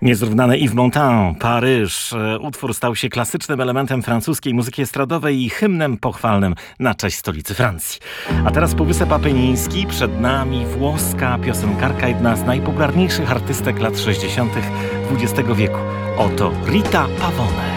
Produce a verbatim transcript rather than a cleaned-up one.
Niezrównany Yves Montand, Paryż. Utwór stał się klasycznym elementem francuskiej muzyki estradowej i hymnem pochwalnym na cześć stolicy Francji. A teraz Półwysep Apeniński, przed nami włoska piosenkarka, jedna z najpopularniejszych artystek lat sześćdziesiątych dwudziestego wieku. Oto Rita Pavone.